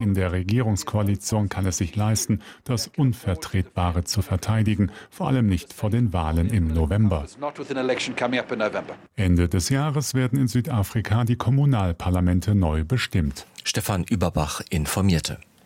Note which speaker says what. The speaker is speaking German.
Speaker 1: in der Regierungskoalition kann es sich leisten, das Unvertretbare zu verteidigen, vor allem nicht vor den Wahlen im November. Ende des Jahres werden in Südafrika die Kommunalparlamente neu bestimmt.
Speaker 2: Stefan Überbach informierte.